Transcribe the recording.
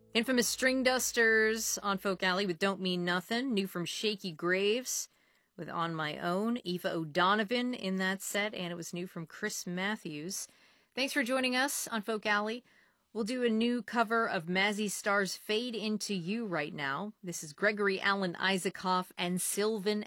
Infamous String Dusters on Folk Alley with Don't Mean Nothin'. New from Shaky Graves with On My Own. Aoife O'Donovan in that set, and it was new from Chris Matthews. Thanks for joining us on Folk Alley. We'll do a new cover of Mazzy Star's Fade Into You right now. This is Gregory Alan Isaacoff and Sylvan